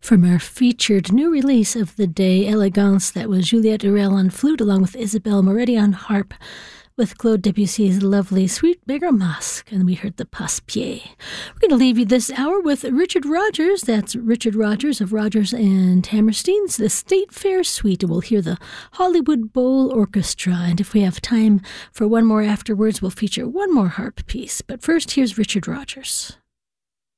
From our featured new release of the day, Elegance, that was Juliette Durel on flute along with Isabelle Moretti on harp, with Claude Debussy's lovely Suite Bergamasque, and we heard the Passe-Pied. We're going to leave you this hour with Richard Rodgers. That's Richard Rodgers of Rodgers and Hammerstein's The State Fair Suite. We'll hear the Hollywood Bowl Orchestra, and if we have time for one more afterwards, we'll feature one more harp piece. But first, here's Richard Rodgers.